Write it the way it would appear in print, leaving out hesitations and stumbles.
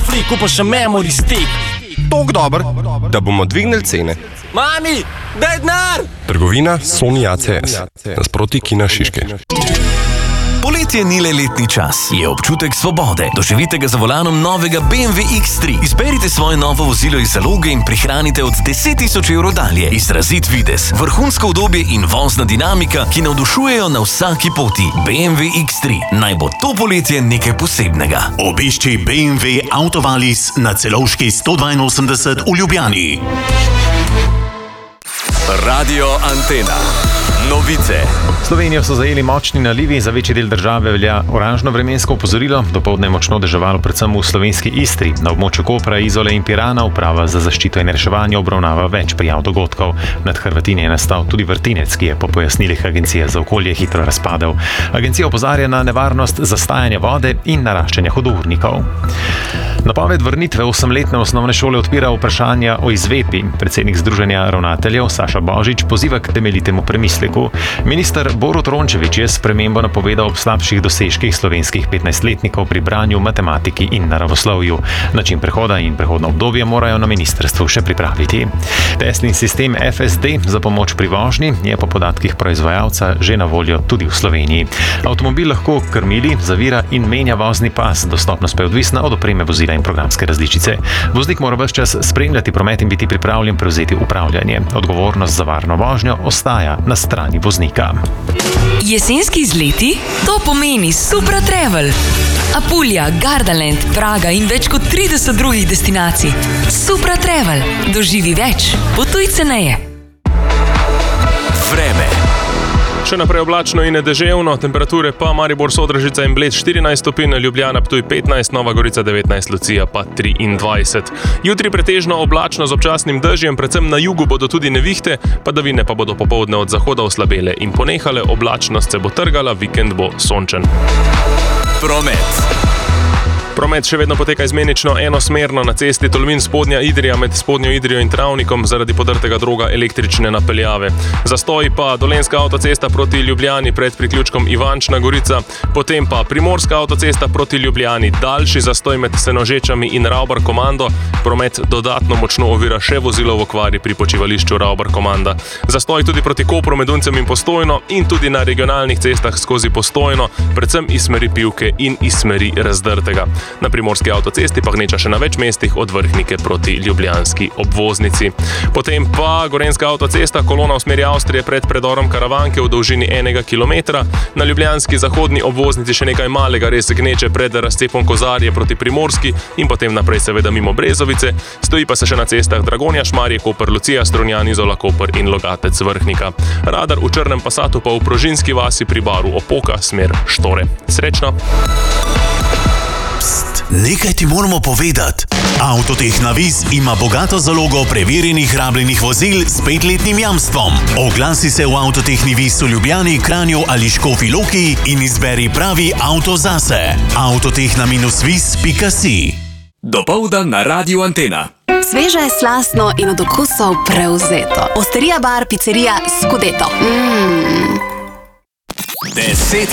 free, kupa še memory stick. Tok dober, da bomo dvignili cene. Mami, daj denar! Trgovina Sony ACS, nasproti Kina Šiške. Poletje ni le letni čas, je občutek svobode. Doživite ga za volanom novega BMW X3. Izberite svoje novo vozilo iz zaloge in prihranite od 10.000 evrov dalje. Izrazit videz, vrhunsko udobje in vozna dinamika, ki navdušujejo na vsaki poti. BMW X3. Naj bo to poletje nekaj posebnega. Obišči BMW Autovalis na Celovški 182 v Ljubljani. Radio Antena. Novice. Slovenijo so zajeli močni nalivi, za večji del države velja oranžno vremensko opozorilo, dopoldne je močno deževalo predvsem v slovenski Istri. Na območju Kopra, Izole in Pirana uprava za zaščito in reševanje obravnava več prijav dogodkov. Nad Hrvatini je nastal tudi vrtinec, ki je po pojasnilih Agencije za okolje hitro razpadel. Agencija opozarja na nevarnost zastajanja vode in naraščanja hudournikov. Napoved vrnitve 8-letne osnovne šole odpira vprašanja o izvedbi. Predsednik Združenja ravnateljev Saša Božič poziva k temeljitemu premisleku. Minister Borut Rončević je spremembo napovedal ob slabših dosežkih slovenskih 15-letnikov pri branju, matematiki in naravoslovju. Način prehoda in prehodno obdobje morajo na ministrstvu še pripraviti. Testni sistem FSD za pomoč pri vožnji je po podatkih proizvajalca že na voljo tudi v Sloveniji. Avtomobil lahko krmili, zavira in menja vozni pas, dostopnost pa je odvisna od opreme vozila in programske različice. Voznik mora ves čas spremljati promet in biti pripravljen prevzeti upravljanje. Odgovornost za varno vožnjo ostaja na strani voznika. Jesenski izleti? To pomeni Supra Travel. Apulja, Gardaland, Praga in več kot 30 drugih destinacij. Supra Travel. Doživi več. Potuj ceneje. Vreme. Še naprej oblačno in deževno, temperature pa Maribor, Sodražica in Bled 14 stopinj, Ljubljana, Ptuj 15, Nova Gorica 19, Lucija pa 23. Jutri pretežno oblačno z občasnim dežjem, predvsem na jugu bodo tudi nevihte, padavine pa bodo popoldne od zahoda oslabele in ponehale, oblačnost se bo trgala, vikend bo sončen. Promet. Promet še vedno poteka izmenično enosmerno na cesti Tolmin-Spodnja Idrija med Spodnjo Idrijo in Travnikom zaradi podrtega droga električne napeljave. Zastoj pa Dolenjska avtocesta proti Ljubljani pred priključkom Ivančna Gorica, potem pa Primorska avtocesta proti Ljubljani, daljši zastoj med Senožečami in Ravbar Komando. Promet dodatno močno ovira še vozilo v okvari pri počivališču Ravbar Komanda. Zastoj tudi proti Kopru med Uncem in Postojno in tudi na regionalnih cestah skozi Postojno, predvsem iz smeri Pivke in iz smeri Razdrtega. Na Primorski avtocesti pa gneča še na več mestih od Vrhnike proti ljubljanski obvoznici. Potem pa Gorenjska avtocesta, kolona v smeri Avstrije pred predorom Karavanke v dolžini 1 kilometra. Na ljubljanski zahodni obvoznici še nekaj malega res gneče pred razcepom Kozarje proti Primorski in potem naprej seveda mimo Brezovice. Stoji pa se še na cestah Dragonja, Šmarje, Koper, Lucija, Strunjan, Izola, Koper in Logatec, Vrhnika. Radar v Črnem Pasatu pa v Prožinski vasi pri baru Opoka, smer Štore. Srečno! Nekaj ti moramo povedati. Avtotehna Vis ima bogato zalogo preverjenih rabljenih vozil s 5-letnim jamstvom. Oglasi se v Avtotehni Vis v Ljubljani, Kranju ali Škofji Loki in izberi pravi avto zase. Avtotehna-vis.si. Dopoldan na Radiu Antena. Sveže, slastno in od okusov prevzeto. Osterija bar, pizzerija Scudetto. 10